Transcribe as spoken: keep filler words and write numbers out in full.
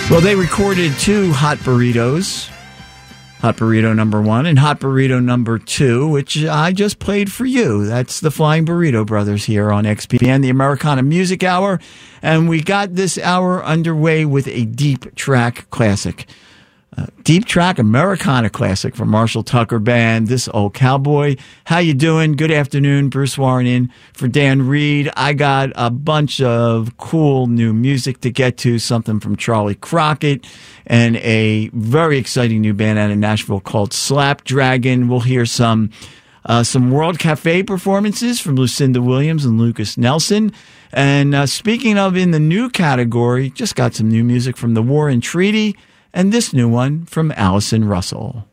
Well, they recorded two Hot Burritos, Hot Burrito number one and Hot Burrito number two, which I just played for you. That's the Flying Burrito Brothers here on X P N, the Americana Music Hour. And we got this hour underway with a deep track classic. Uh, deep track Americana classic from Marshall Tucker Band, This Old Cowboy. How you doing? Good afternoon. Bruce Warren in for Dan Reed. I got a bunch of cool new music to get to, something from Charlie Crockett and a very exciting new band out of Nashville called Slapdragon. We'll hear some uh, some World Cafe performances from Lucinda Williams and Lucas Nelson. And uh, speaking of in the new category, just got some new music from The War and Treaty. And this new one from Allison Russell.